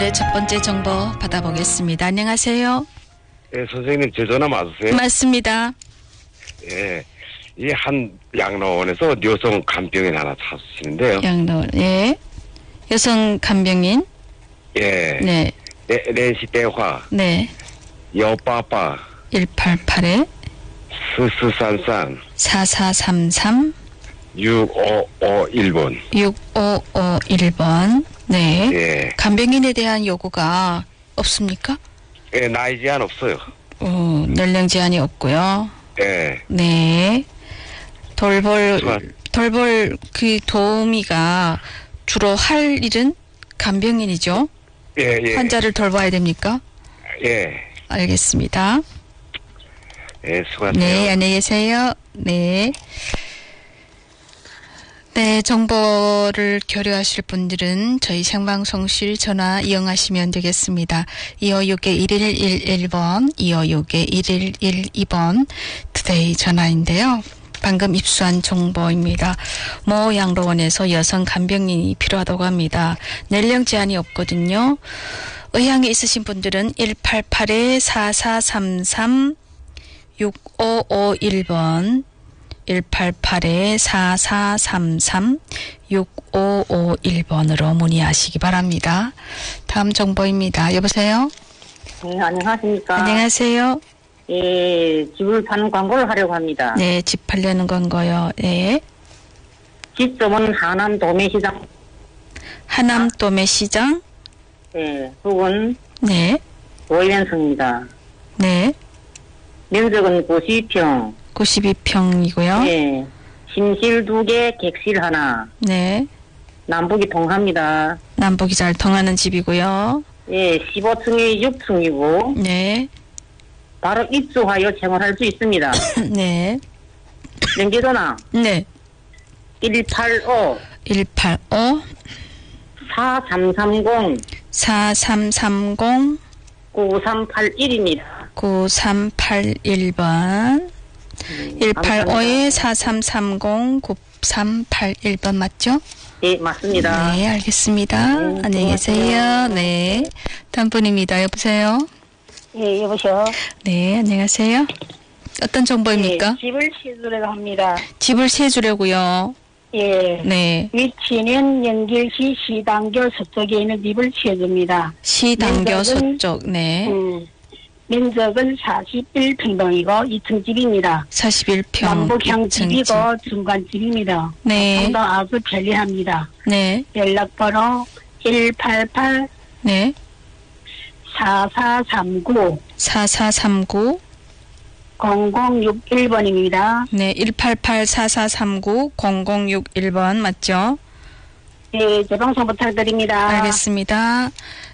네, 첫 번째 정보 받아보겠습니다. 안녕하세요. 예, 선생님, 제 전화 맞으세요? 맞습니다. 예. 이 한 양로원에서 여성 간병인 하나 찾으시는데요. 양로원, 예. 여성 간병인. 예. 네. 렌시 대화. 네. 여빠빠. 188에 스스산산. 4433 6551번. 6551번. 네. 예. 간병인에 대한 요구가 없습니까? 예, 나이 제한 없어요. 연령 제한이 없고요. 예. 네. 돌볼 그 도우미가 주로 할 일은 간병인이죠. 예, 예. 환자를 돌봐야 됩니까? 예. 알겠습니다. 예, 수고하세요. 네, 안녕히 계세요. 네. 네, 정보를 교류하실 분들은 저희 생방송실 전화 이용하시면 되겠습니다. 256-1111번, 256-1112번 투데이 전화인데요. 방금 입수한 정보입니다. 모 양로원에서 여성 간병인이 필요하다고 합니다. 연령 제한이 없거든요. 의향이 있으신 분들은 188-4433 6551번 188-4433 6551번으로 문의하시기 바랍니다. 다음 정보입니다. 여보세요? 네, 안녕하십니까. 안녕하세요. 예, 집을 파는 광고를 하려고 합니다. 네, 집 팔려는 건가요? 네. 지점은 하남 도매시장. 하남 도매시장? 예, 부근 네. 월연성입니다. 네. 면적은 92평. 92평이고요. 예, 침실 2개, 객실 하나. 네. 남북이 통합니다. 남북이 잘 통하는 집이고요. 예, 15층에 6층이고. 네. 바로 입주하여 생활할 수 있습니다. 네. 연계전화 네. 185 185 4330 4330 9381입니다. 9381번 185에 4330 9381번 맞죠? 예, 맞습니다. 네, 알겠습니다. 안녕히 계세요. 네. 다음 분입니다. 여보세요? 예, 여보세요. 네, 안녕하세요. 어떤 정보입니까? 예, 집을 시주려고 합니다. 집을 세 주려고요. 예. 네. 위치는 연길시 시당교 서쪽에 있는 집을 취해줍니다. 시당교 서쪽. 네. 면적은 41평방이고 2층 집입니다. 41평. 남북형 집이고 중간 집입니다. 네. 교통도 아주 편리합니다. 네. 연락번호 188 네. 4439 4439 0061번입니다. 네, 188-4439-0061번 맞죠? 네, 재방송 부탁드립니다. 알겠습니다.